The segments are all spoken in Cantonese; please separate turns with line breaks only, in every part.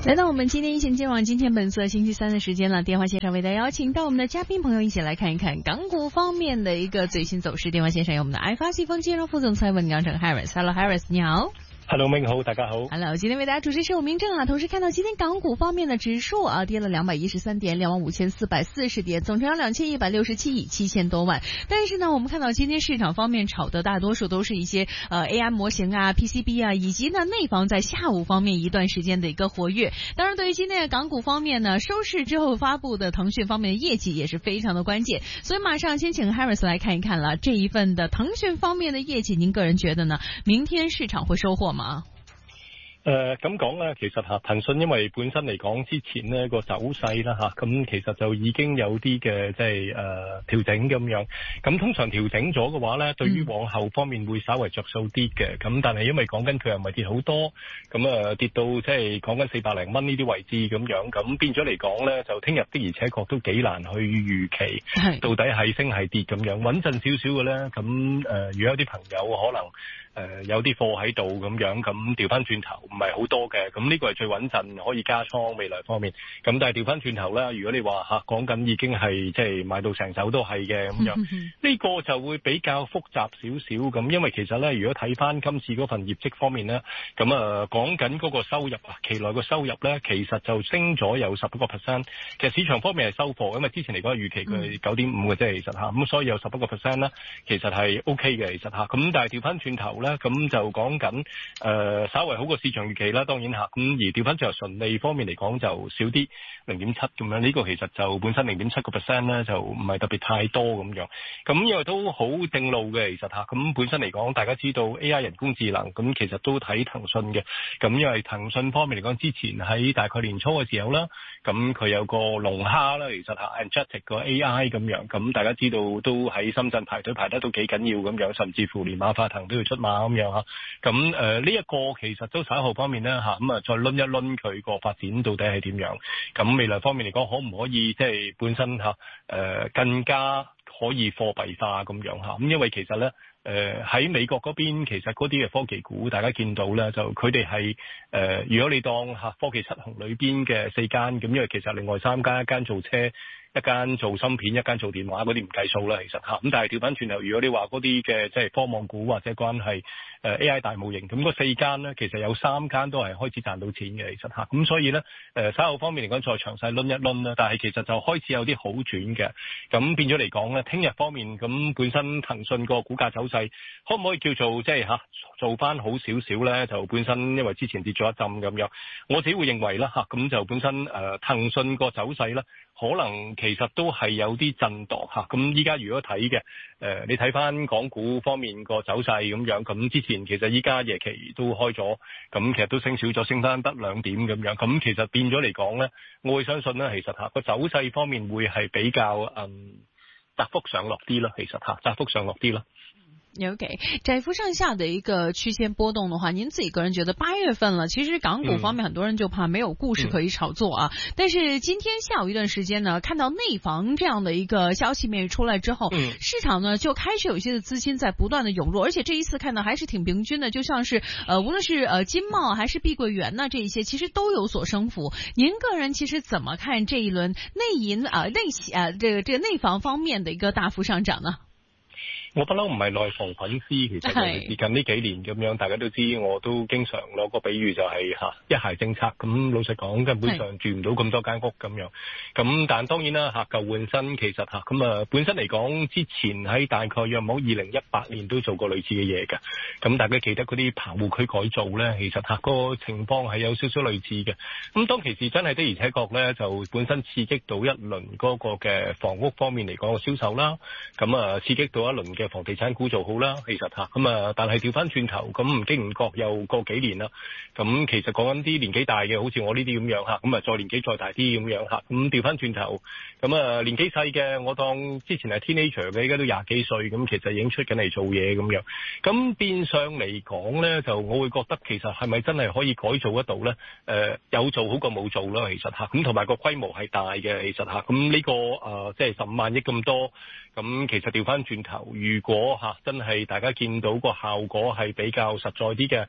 来到我們今天一線金網今天本色星期三的時間了，電話線上為大家邀請到我們的嘉賓朋友一起來看一看港股方面的一個最新走勢。電話線上有我們的愛發西豐金融副總裁溫鋼城 Harris。Hello Harris， 你好。
Hello， 明好，大家好。
Hello， 今天為大家主持是我明正啊。同時看到今天港股方面的指數啊，跌了213點，25440點，總成交2167億7000多萬。但是呢，我們看到今天市場方面炒的大多數都是一些AI 模型啊、PCB 啊，以及呢內房在下午方面一段時間的一個活躍。當然，對於今天的港股方面呢，收市之後發布的騰訊方面的業績也是非常的關鍵。所以馬上先請 Harris 來看一看了這一份的騰訊方面的業績，您個人覺得呢？明天市場會收穫嗎？
咁講咧，其實騰訊因為本身嚟講之前呢個走勢啦咁其實就已經有啲嘅即係調整咁樣。咁通常調整咗嘅話咧，對於往後方面會稍為着數啲嘅。咁但係因為講緊佢又唔係跌好多，咁跌到即係講緊400零蚊呢啲位置咁樣，咁變咗嚟講咧，就聽日的而且確都幾難去預期到底係升係跌咁樣。穩陣少少嘅咧，咁如果有啲朋友可能有啲貨喺度咁樣，咁調翻轉頭唔係好多嘅，咁呢個係最穩陣可以加倉未來方面。咁但係調翻轉頭啦，如果你話講緊已經係即係買到成手都係嘅咁樣，呢個就會比較複雜少少咁。因為其實咧，如果睇翻今次嗰份業績方面咧，咁講緊嗰個收入期內個收入咧，其實就升咗有11%。其實市場方面係收貨，因為之前嚟講預期佢係9.5嘅啫，其實咁所以有11%啦，其實係 OK 嘅，其實咁但係調翻轉頭咁就講緊稍為好過市場預期啦，當然咁而調翻轉頭純利方面嚟講就少啲0.7咁樣，呢個其實就本身0.7%咧就唔係特別太多咁樣。咁因為都好正路嘅，其實咁本身嚟講，大家知道 AI 人工智能咁其實都睇騰訊嘅。咁因為騰訊方面嚟講，之前喺大概年初嘅時候啦，咁佢有個龍蝦啦，其實Agentic 個 AI 咁樣，咁大家知道都喺深圳排隊排得都幾緊要咁樣，甚至乎連馬化騰都要出馬咁樣咁呢一個其實都稍後方面咧再掄一掄佢個發展到底係點樣。咁未來方面嚟講，可唔可以即係本身更加可以貨幣化咁樣咁因為其實咧喺美國嗰邊，其實嗰啲嘅科技股，大家見到咧，就佢哋係如果你當科技七雄裏邊嘅4間，咁因為其實另外3間，一間做車，一間做芯片，一間做電話，嗰啲唔計數啦，其實咁但係調翻轉頭，如果你話嗰啲嘅即係科網股或者關係AI 大模型，咁嗰4間咧，其實有3間都係開始賺到錢嘅，其實咁所以咧稍後方面嚟講，再詳細掄一掄啦。但係其實就開始有啲好轉嘅，咁變咗嚟講咧，聽日方面咁本身騰訊個股價走勢可唔可以叫做即係做翻好少少咧？就本身因為之前跌咗一陣咁樣，我自己會認為啦咁就本身騰訊個走勢咧，可能其實都係有啲震盪咁依家如果睇嘅你睇翻港股方面個走勢咁樣，咁之前其實依家夜期都開咗，咁其實都升少咗，升翻得2點咁樣，咁其實變咗嚟講咧，我會相信咧，其實個走勢方面會係比較窄幅上落啲咯，其實窄幅上落啲咯。
OK， 窄幅上下的一個區間波動的話，您自己個人覺得8月份了，其實港股方面很多人就怕沒有故事可以炒作啊。但是今天下午一段時間呢，看到內房這樣的一個消息面出來之後，市場呢就開始有一些的資金在不斷的湧入，而且這一次看到還是挺平均的，就像是無論是金茂還是碧桂園呢，這一些其實都有所升幅。您個人其實怎麼看這一輪內銀這個內房方面的一個大幅上漲呢？
我不嬲唔係內房粉絲，其實最近呢幾年咁樣，大家都知，我都經常攞個比喻就係一孩政策咁。老實講，根本上住唔到咁多間屋咁樣。咁但當然啦，舊換新其實咁本身嚟講，之前喺大概約冇2018年都做過類似嘅嘢㗎。咁大家記得嗰啲棚戶區改造咧，其實個情況係有少少類似嘅。咁當其時真係的而且確咧，就本身刺激到一輪嗰個嘅房屋方面嚟講嘅銷售啦。咁刺激到一輪嘅房地產股做好啦，其實咁但係調翻轉頭，咁唔經唔覺又過幾年啦。咁其實講緊啲年紀大嘅，好似我呢啲咁樣咁再年紀再大啲咁樣咁調翻轉頭，咁年紀細嘅，我當之前係 teenager 嘅，而家都20幾歲，咁其實已經出緊嚟做嘢咁樣。咁變相嚟講咧，就我會覺得其實係咪真係可以改造得到咧？有做好過冇做啦，其實咁同埋個規模係大嘅，其實咁呢個即係15萬億咁多。咁其實調翻轉頭，如果真係大家見到個效果係比較實在啲嘅，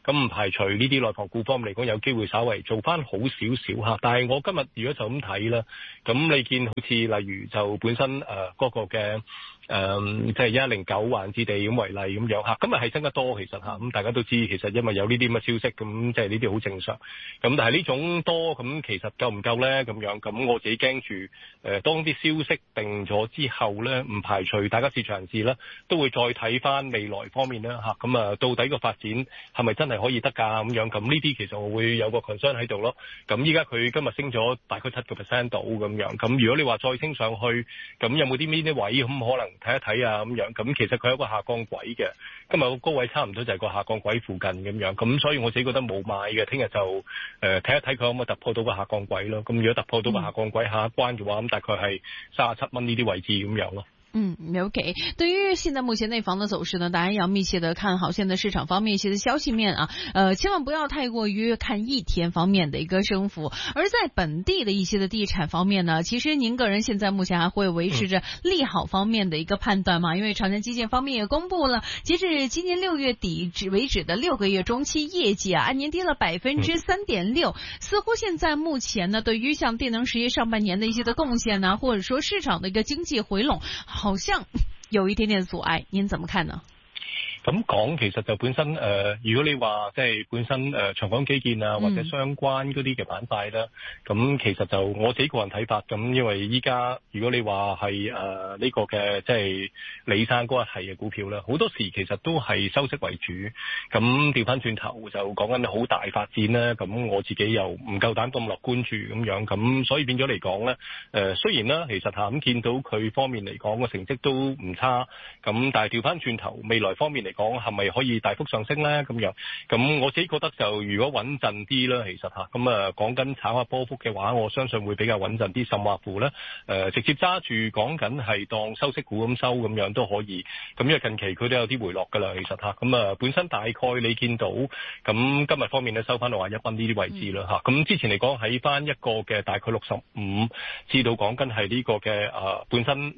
咁唔排除呢啲內房股方面嚟講有機會稍微做翻好少少嚇。但係我今日如果就咁睇啦，咁你見好似例如就本身嗰個嘅即係1109環置地咁為例咁樣嚇，今日係升得多其實嚇，咁大家都知其實因為有呢啲咁嘅消息，咁即係呢啲好正常。咁但係呢種多咁其實夠唔夠咧咁樣？咁我自己驚住當啲消息定咗之後咧，唔排除大家市場人士咧都會再睇翻未來方面啦嚇。咁到底個發展係咪真係可以得㗎咁樣？咁呢啲其實我會有個 concern 喺度咯。咁依家佢今日升咗大概7% 到咁樣。咁如果你話再升上去，咁有冇啲呢啲位咁可能睇一睇啊咁樣？咁其實佢有個下降軌嘅，今日個高位差唔多就係個下降軌附近咁樣。咁所以我自己覺得冇買嘅，聽日就睇一睇佢可唔可以突破到個下降軌咯。咁如果突破到個下降軌下一關嘅話，咁大概係37蚊呢啲位置咁樣咯。
OK。對於現在目前內房的走勢呢，大家要密切的看好現在市場方面一些的消息面啊，千萬不要太過於看一天方面的一個升幅。而在本地的一些的地產方面呢，其實您個人現在目前還會維持着利好方面的一個判斷嗎？因為長江基建方面也公布了，截至今年6月底為止的6個月中期業績啊，按年跌了3.6%，似乎現在目前呢，對於像電能實業上半年的一些的貢獻呢，或者說市場的一個經濟回籠，好像有一點點阻礙，您怎麼看呢？
咁講其實就本身如果你話即係本身長江基建啊或者相關嗰啲嘅板塊啦，咁其實就我自己個人睇法，咁因為依家如果你話係呢個嘅即係李生嗰一係嘅股票啦，好多時其實都係收息為主，咁調翻轉頭就講緊好大發展啦，咁我自己又唔夠膽咁樂觀住咁樣，咁所以變咗嚟講咧，雖然啦其實咁見到佢方面嚟講個成績都唔差，咁但係調翻轉頭未來方面嚟講係咪可以大幅上升咧？咁樣，咁我自己覺得就如果穩陣啲啦，其實嚇，咁講緊炒下波幅嘅話，我相信會比較穩陣啲，甚或乎咧直接揸住講緊係當收息股咁收咁樣都可以。咁因為近期佢都有啲回落㗎啦，其實嚇，咁本身大概你見到咁今日方面咧收翻61蚊呢啲位置啦嚇。咁之前嚟講喺翻一個嘅大概65至到講緊係呢個嘅本身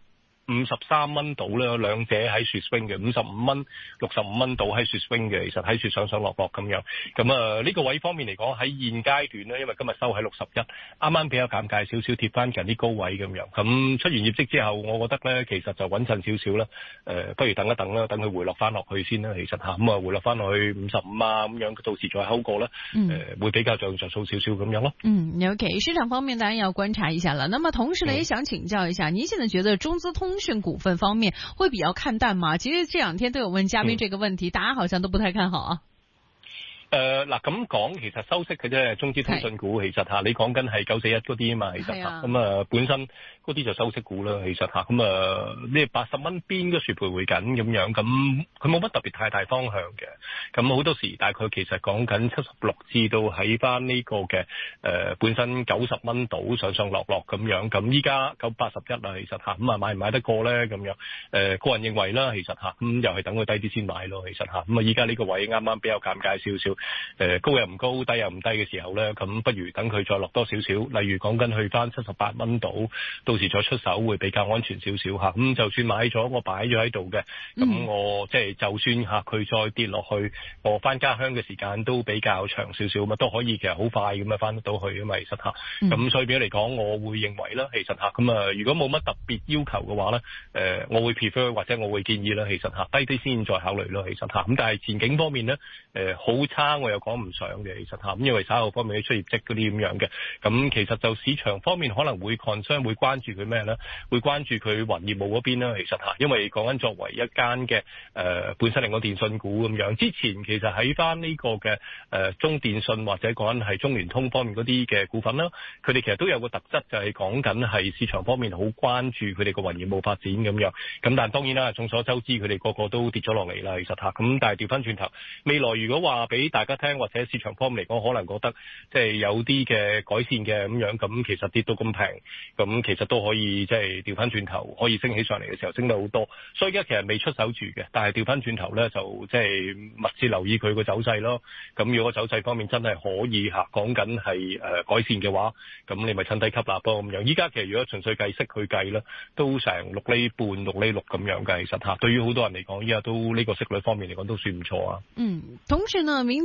53蚊到啦，兩者喺雪 swing 嘅55蚊、65蚊到喺雪 swing 嘅，其實喺雪上上落落咁樣。咁呢個位方面嚟講喺現階段咧，因為今日收喺61，啱啱比較尷尬少少，貼翻近啲高位咁樣。咁出完業績之後，我覺得咧其實就穩陣少少啦。不如等一等啦，等佢回落翻落去先啦。其實嚇咁回落翻落去55啊咁樣，到時再睺過啦。會比較着數少少咁樣咯。
OK， 市場方面當然要觀察一下啦。那麼同時呢，也想請教一下，您現在覺得中資通訊股份方面會比較看淡嗎？其實這兩天都有問嘉賓這個問題，大家好像都不太看好啊。
嗱咁講，其實收息嘅啫，中資通訊股其實嚇，你講緊係941嗰啲啊嘛，其實嚇，咁本身嗰啲就收息股啦，其實嚇，咁呢80蚊邊嗰處徘徊緊咁樣，咁佢冇乜特別太大方向嘅，咁好多時大概其實講緊76至到喺翻呢個嘅本身90蚊到上上落落咁樣，咁依家981啦，其實嚇，咁買唔買得過咧咁樣？個人認為啦，其實嚇，咁又係等佢低啲先買咯，其實嚇，咁依家呢個位啱啱比較尷尬少少。高又唔高，低又唔低嘅時候咧，咁不如等佢再落多少少，例如講緊去翻78蚊度，到時再出手會比較安全少少嚇。咁就算買咗，我擺咗喺度嘅，咁我即係就算嚇佢再跌落去，我翻家鄉嘅時間都比較長少少，咁都可以其實好快咁翻得到去啊嘛，其實嚇。咁所以變咗嚟講，我會認為啦，其實嚇咁如果冇乜特別要求嘅話咧，我會 prefer 或者我會建議啦，其實嚇低啲先再考慮咯，其實嚇。咁但係前景方面咧，好差。我又講唔上嘅，其實嚇，咁因為稍後方面啲出業績嗰啲咁樣嘅，咁其實就市場方面可能會 concern 會關注佢咩咧？會關注佢雲業務嗰邊啦，其實嚇，因為講緊作為一間嘅本身嚟講電信股咁樣，之前其實喺翻呢個嘅中電信或者講緊係中聯通方面嗰啲嘅股份啦，佢哋其實都有個特質就係講緊係市場方面好關注佢哋個雲業務發展咁樣，咁但係當然啦，眾所周知佢哋個個都跌咗落嚟啦，其實嚇，咁但係調翻轉頭，未來如果話俾大家聽或者市場方面嚟講，可能覺得即係有啲嘅改善嘅咁樣，咁其實跌到咁平，咁其實都可以即係調翻轉頭，可以升起上嚟嘅時候升得好多。所以而家其實未出手住嘅，但係調翻轉頭咧就即係密切留意佢個走勢咯。咁如果走勢方面真係可以嚇講緊係改善嘅話，咁你咪趁低吸納咯咁樣。依家其實如果純粹計息去計咧，都成6厘半、6厘6咁樣嘅，其實嚇對於好多人嚟講，依家都呢個息率方面嚟講都算唔錯啊。
同時呢，明天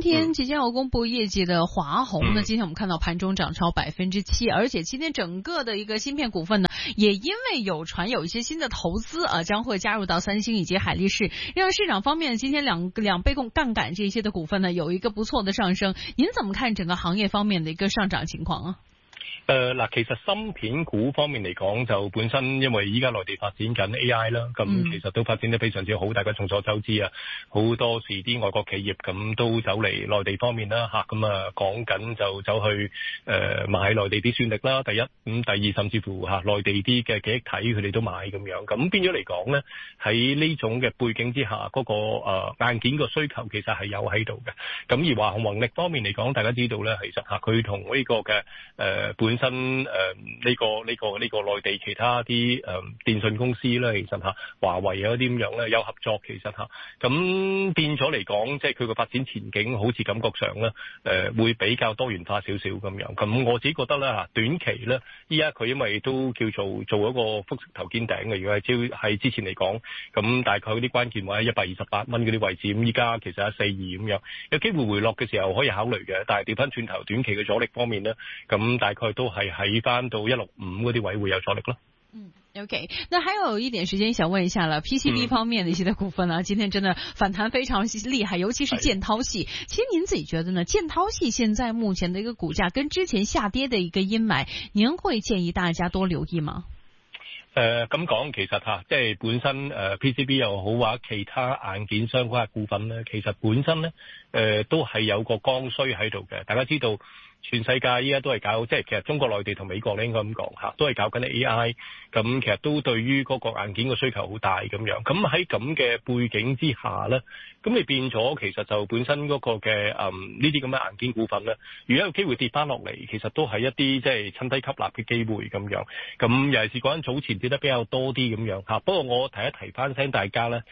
天即将要公布業績的華虹呢，今天我們看到盤中漲超7%，而且今天整個的一個芯片股份呢，也因為有傳有一些新的投資啊，將會加入到三星以及海力士，讓市場方面今天兩倍槓桿這些的股份呢，有一個不錯的上升。您怎麼看整個行業方面的一個上漲情況啊？
嗱，其實芯片股方面嚟講，就本身因為依家內地發展緊 AI 啦，咁其實都發展得非常之好，大家眾所周知啊。好多時啲外國企業咁都走嚟內地方面啦，咁啊講緊就走去買內地啲算力啦。第一，咁第二，甚至乎內地啲嘅記憶體佢哋都買咁樣，咁變咗嚟講咧，喺呢種嘅背景之下，嗰個硬件個需求其實係有喺度嘅。咁而華虹力方面嚟講，大家知道咧，其實佢同呢個嘅本身呢個內地其他啲電信公司咧，其實華為啊啲咁樣咧有合作，其實咁變咗嚟講，即係佢個發展前景好似感覺上咧會比較多元化少少咁樣。咁我自己覺得咧短期咧，依家佢因為都叫做一個複式頭肩頂嘅，如果係之前嚟講，咁大概嗰啲關鍵位128蚊嗰啲位置，咁依家其實142咁樣，有機會回落嘅時候可以考慮嘅。但係調翻轉頭短期嘅阻力方面咧，咁大概都係喺翻到165嗰啲位會有阻力咯。
OK， 那還有一點時間想問一下了 ，PCB 方面的一些的股份呢，今天真的反彈非常厲害，尤其是建滔系。其實您自己覺得呢？建滔系現在目前的一個股價跟之前下跌的一個陰霾，您會建議大家多留意嗎？
咁講其實即係本身PCB 又好話其他硬件相關嘅股份咧，其實本身咧都係有個剛需喺度嘅。大家知道全世界依家都係搞，即係其實中國內地同美國咧應該咁講都係搞緊 AI。咁其實都對於嗰個硬件嘅需求好大咁樣。咁喺咁嘅背景之下咧，咁你變咗其實就本身嗰個嘅呢啲咁嘅硬件股份咧，如果有機會跌翻落嚟，其實都係一啲即係趁低吸納嘅機會咁樣。咁尤其是講緊早前跌得比較多啲咁樣。不過我提一提翻聲大家咧，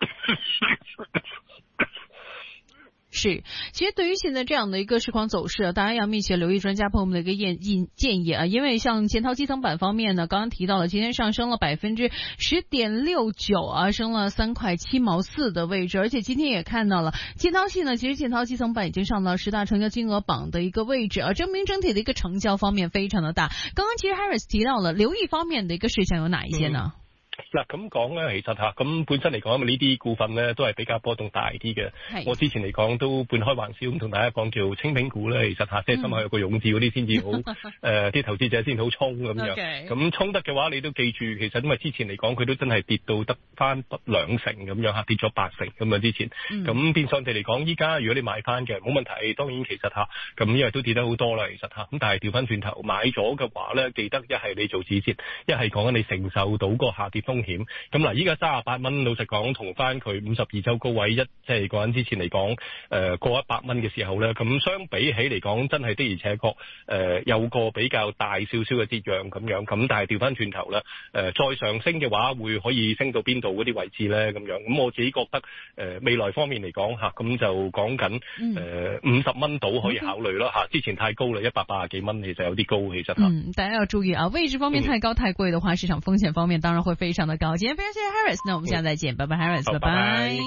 是，其實對於現在這樣的一個市況走勢，大家要密切留意專家朋友們的一個建議啊。因為像建滔基層板方面呢，剛剛提到了，今天上升了10.69%啊，升了3.7毛4的位置。而且今天也看到了建滔系呢，其實建滔基層板已經上到10大成交金額榜的一個位置啊，證明整體的一個成交方面非常的大。剛剛其實 Harris 提到了留意方面的一個事項有哪一些呢？
嗱咁講咧，其實咁本身嚟講，因為呢啲股份咧都係比較波動大啲嘅。我之前嚟講都半開玩笑咁同大家講叫清平股咧，其實即係心口有個勇字嗰啲先至好，啲投資者先好衝咁樣。咁衝得嘅話，你都記住，其實因為之前嚟講佢都真係跌到得翻2成咁樣跌咗8成咁樣之前。咁變相地嚟講，依家如果你買翻嘅冇問題，當然其實咁因為都跌得好多啦，其實咁但係調翻轉頭買咗嘅話咧，記得一係你做止蝕，一係講緊你承受到個下跌風險。咁嗱，依家38蚊，老實講同翻佢52周高位即係講緊之前嚟講過100蚊嘅時候咧，咁相比起嚟講真係的而且確有個比較大少少嘅折讓咁樣。咁但係調翻轉頭咧再上升嘅話，會可以升到邊度嗰啲位置咧咁樣。咁我自己覺得未來方面嚟講咁就講緊50蚊到可以考慮啦之前太高啦，180幾蚊其實有啲高其實
大家要注意啊，位置方面太高太貴的話，市場風險方面當然會非常的高。今天非常謝謝 Harris， 那我們下次再見，拜拜 Harris， 拜拜。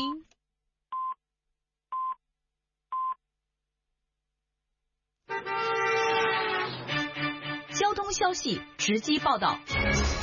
交通消息直擊報道。